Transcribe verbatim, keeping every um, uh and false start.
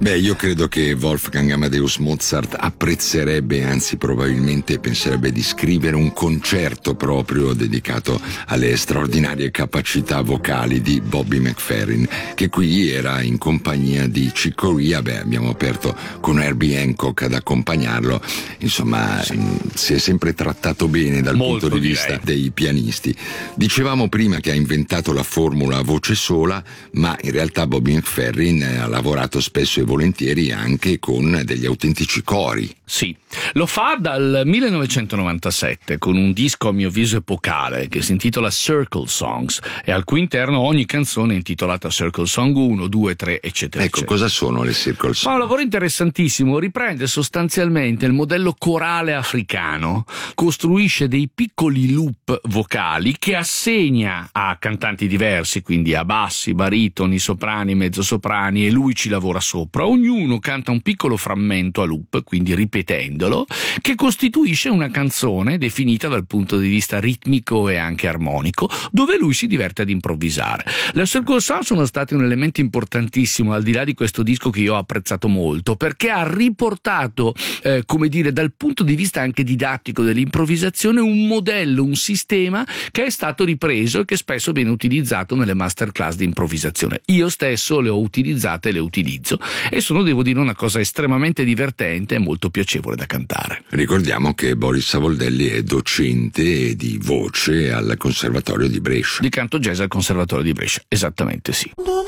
Beh, io credo che Wolfgang Amadeus Mozart apprezzerebbe, anzi probabilmente penserebbe di scrivere un concerto proprio dedicato alle straordinarie capacità vocali di Bobby McFerrin, che qui era in compagnia di Chick Corea. Beh, abbiamo aperto con Herbie Hancock ad accompagnarlo, insomma sì. Si è sempre trattato bene dal Molto, punto di vista direi. dei pianisti. Dicevamo prima che ha inventato la formula a voce sola, ma in realtà Bobby McFerrin ha lavorato spesso e volentieri anche con degli autentici cori. Sì, lo fa dal millenovecentonovantasette con un disco a mio avviso epocale che si intitola Circle Songs e al cui interno ogni canzone è intitolata Circle Song uno, due, tre, eccetera. Ecco, eccetera. cosa sono le Circle Songs? Fa un lavoro interessantissimo, riprende sostanzialmente il modello corale africano, costruisce dei piccoli loop vocali che assegna a cantanti diversi, quindi a bassi, baritoni, soprani, mezzosoprani, e lui ci lavora sopra. Ognuno canta un piccolo frammento a loop, quindi ripetendolo, che costituisce una canzone definita dal punto di vista ritmico e anche armonico, dove lui si diverte ad improvvisare. Le Circle Songs sono stati un elemento importantissimo, al di là di questo disco che io ho apprezzato molto, perché ha riportato, eh, come dire, dal punto di vista anche didattico dell'improvvisazione, un modello, un sistema che è stato ripreso e che spesso viene utilizzato nelle masterclass di improvvisazione. Io stesso le ho utilizzate e le utilizzo e sono, devo dire, una cosa estremamente divertente e molto piacevole da cantare. Ricordiamo che Boris Savoldelli è docente di voce al Conservatorio di Brescia. Di canto jazz al Conservatorio di Brescia, esattamente sì.